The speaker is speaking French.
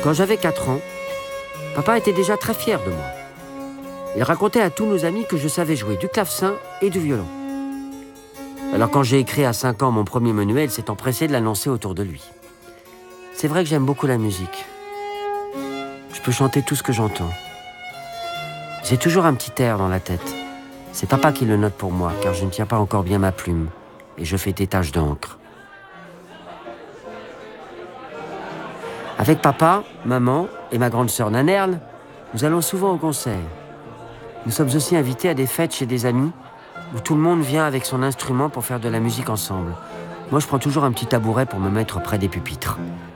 Quand j'avais 4 ans, papa était déjà très fier de moi. Il racontait à tous nos amis que je savais jouer du clavecin et du violon. Alors quand j'ai écrit à 5 ans mon premier manuel, il s'est empressé de l'annoncer autour de lui. C'est vrai que j'aime beaucoup la musique. Je peux chanter tout ce que j'entends. J'ai toujours un petit air dans la tête. C'est papa qui le note pour moi, car je ne tiens pas encore bien ma plume, et je fais des taches d'encre. Avec papa, maman et ma grande sœur Nanerle, nous allons souvent au concert. Nous sommes aussi invités à des fêtes chez des amis, où tout le monde vient avec son instrument pour faire de la musique ensemble. Moi, je prends toujours un petit tabouret pour me mettre près des pupitres.